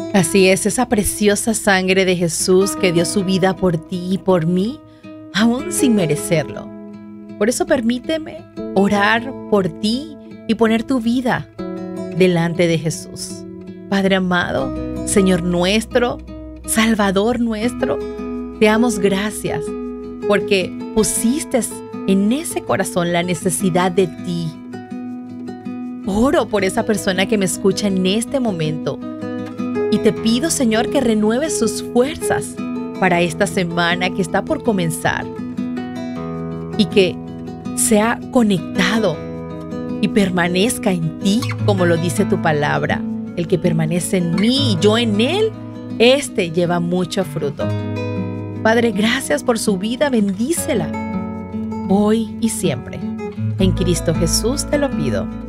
Así es, esa preciosa sangre de Jesús que dio su vida por ti y por mí, aún sin merecerlo. Por eso permíteme orar por ti y poner tu vida delante de Jesús. Padre amado, Señor nuestro, Salvador nuestro, te damos gracias porque pusiste en ese corazón la necesidad de ti. Oro por esa persona que me escucha en este momento y te pido, Señor, que renueves sus fuerzas para esta semana que está por comenzar y que sea conectado y permanezca en ti, como lo dice tu palabra. El que permanece en mí y yo en él, este lleva mucho fruto. Padre, gracias por su vida, bendícela hoy y siempre. En Cristo Jesús te lo pido.